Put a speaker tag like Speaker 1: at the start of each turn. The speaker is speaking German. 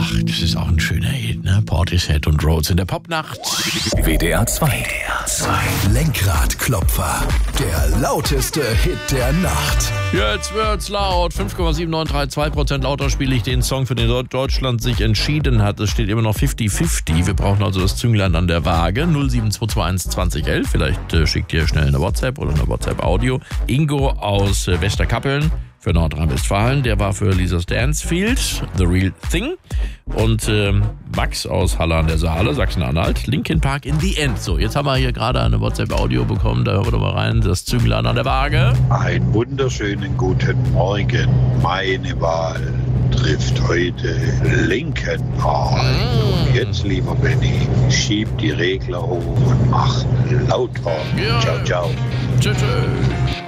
Speaker 1: Ach, das ist auch ein schöner Hit, ne? Portishead und Rhodes in der Popnacht.
Speaker 2: WDR 2.
Speaker 3: Lenkradklopfer. Der lauteste Hit der Nacht.
Speaker 1: Jetzt wird's laut. 5,7932% lauter spiele ich den Song, für den Deutschland sich entschieden hat. Es steht immer noch 50-50. Wir brauchen also das Zünglein an der Waage. 07221 2011. Vielleicht schickt ihr schnell eine WhatsApp oder eine WhatsApp-Audio. Ingo aus Westerkappeln für Nordrhein-Westfalen. Der war für Lisa Stansfield, The Real Thing. Und Max aus Halle an der Saale, Sachsen-Anhalt, Linkin Park in the End. So, jetzt haben wir hier gerade eine WhatsApp-Audio bekommen, da hören wir doch mal rein, das Zünglein an der Waage.
Speaker 4: Einen wunderschönen guten Morgen. Meine Wahl trifft heute Linkin Park. Und jetzt, lieber Benny, schieb die Regler hoch und mach lauter.
Speaker 1: Ja.
Speaker 4: Ciao, ciao.
Speaker 1: Tschüss.